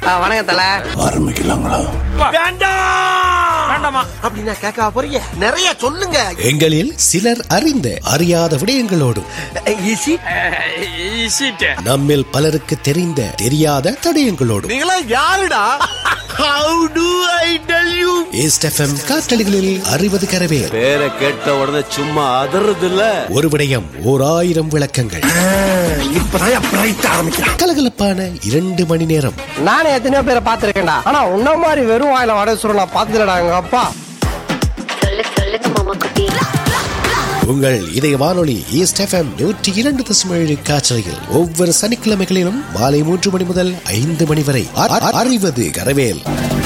வணக்கம் தல. ஆரம்பிக்கலாங்களா? வேண்டாமா அப்படின்னா கேட்க போறீங்க? நிறைய சொல்லுங்க. எங்களில் சிலர் அறிந்த அறியாத விடயங்களோடும் நம்மில் பலருக்கு தெரிந்த தெரியாத தடயங்களோடும் நீங்களா யாருடா? How do I tell you? SFM காற்றலைகளில் 60 கரவேல். பேரை கேட்ட உடனே சும்மா அதறது இல்ல. ஒரு விடயம் 1000 விளக்கங்கள். இப்பதான் பிரைட் ஆரம்பிக்கிறான். கலகலப்பான 2 மணி நேரம். நானே எத்தனையோ பேரை பார்த்திருக்கேன்டா. ஆனா உன்ன மாதிரி வெறும் வாயில வடை சுருள் நான் பார்த்ததுலடா எங்க அப்பா. சொல்லுங்க மாமா குட்டி. உங்கள் இதய வானொலி SFM 102.7 காற்றலையில் ஒவ்வொரு சனிக்கிழமைகளிலும் மாலை 3 மணி முதல் 5 மணி வரை 60 கரவேல்.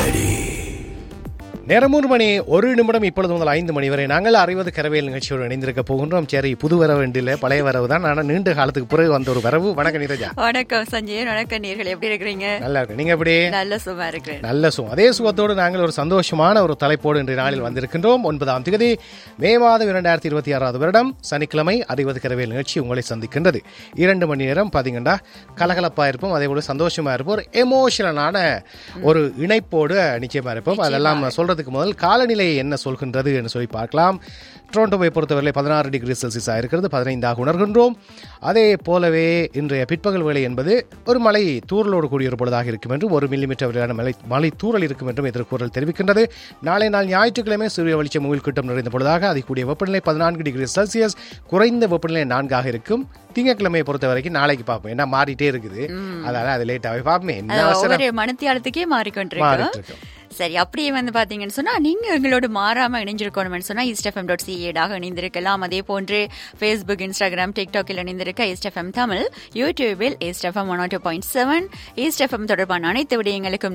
நேரம் 3 மணி 1 நிமிடம். இப்பொழுது முதல் 5 மணி வரை நாங்கள் 60 கரவேல் நிகழ்ச்சியோடு இணைந்திருக்க போகின்றோம். சரி, புது வரவு இல்லை, பழைய வரவு தான். ஆனால் நீண்ட காலத்துக்கு பிறகு வந்த ஒரு வரவு. வணக்கம் நீரஜா. வணக்கம் சஞ்சய். வணக்கம் நீர்கள், எப்படி இருக்கிறீங்க? நல்லா இருக்கு. நீங்க எப்படி? நல்ல சுகமா இருக்கிறேன். நல்ல சுகம். அதே சுகத்தோடு நாங்கள் ஒரு சந்தோஷமான ஒரு தலைப்போடு இன்றைய நாளில் வந்திருக்கின்றோம். 9ஆம் தேதி மே மாதம் 2026 வருடம் சனிக்கிழமை 60 கரவேல் நிகழ்ச்சி உங்களை சந்திக்கின்றது. 2 மணி நேரம் பார்த்தீங்கன்னா கலகலப்பா இருப்போம், அதே போல சந்தோஷமா இருப்போம், ஒரு எமோஷனலான ஒரு இணைப்போடு நிச்சயமா இருப்போம். அதெல்லாம் சொல்றது முதல் காலநிலை என்ன சொல்கின்றது என்று சொல்லி பார்க்கலாம். டொரண்டோவை பொறுத்தவரை 16 டிகிரி செல்சியஸ் இருக்கிறது, 15 உணர்கின்றோம். அதே போலவே இன்றைய பிற்பகல் வேளை என்பது ஒரு மழை தூறலோடு கூடிய ஒரு பொழுதாக இருக்கும் என்றும் 1 மில்லிமீட்டர் வரையான மழை தூறல் இருக்கும் என்றும் எதிர்கூறல் தெரிவிக்கின்றது. நாளை நாள் ஞாயிற்றுக்கிழமை சூரிய வெளிச்சம் மூவில் கூட்டம் நிறைந்த பொழுதாக அதிகூடிய வெப்பநிலை 14 டிகிரி செல்சியஸ், குறைந்த வெப்பநிலை 4 இருக்கும். திங்கட்கிழமையை பொறுத்த வரைக்கும் நாளைக்கு பார்ப்போம், என்ன மாறிட்டே இருக்குது, அதனால அது லேட்டாவே பார்ப்போம். மணித்தியாலத்துக்கே மாறிக்கொண்டிருக்கோம். சரி, அப்படியே பாத்தீங்கன்னு சொன்னா நீங்க எங்களோட மாறாம இணைஞ்சிருக்கணும்னு சொன்னா eastfm.ca இணைந்திருக்கலாம். அதே போன்று Facebook, Instagram, TikTok இணைந்திருக்க eastfm தமிழ், யூடியூபில் eastfm 102.7. eastfm தொடர்பான அனைத்து விடயங்களுக்கும்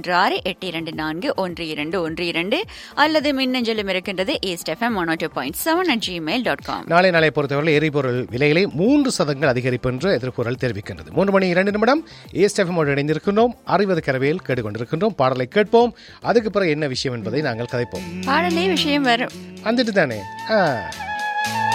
4168241212 அல்லது மின்னஞ்சலும் இருக்கின்றது eastfm102.7@gmail.com. நாளை பொறுத்தவரை எரிபொருள் விலைகளை 3% அதிகரிப்பு என்று எதிர்கூறல் தெரிவிக்கின்றது. 3 மணி 2 நிமிடம் eastfm இணைந்திருக்கின்றோம். 60 கரவேல் கேட்டுக்கொண்டிருக்கின்றோம். பாடலை கேட்போம். அதுக்கு பிறகு என்ன விஷயம் என்பதை நாங்கள் கதைப்போம். பாடலே விஷயம் வரும் வந்துட்டு தானே.